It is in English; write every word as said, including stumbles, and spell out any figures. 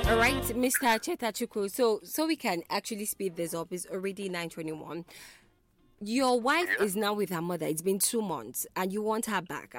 All right, Mister Chetachuku. So, so we can actually speed this up. It's already nine twenty-one. Your wife Yeah. is now with her mother. It's been two months, and you want her back.